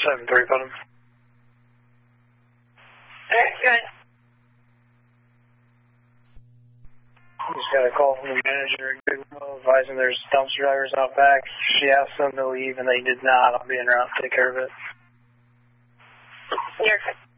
7-3, put him. Alright, go ahead. Just got a call from the manager at Goodwill advising there's dumpster drivers out back. She asked them to leave and they did not. I'll be en route. Take care of it. You're good.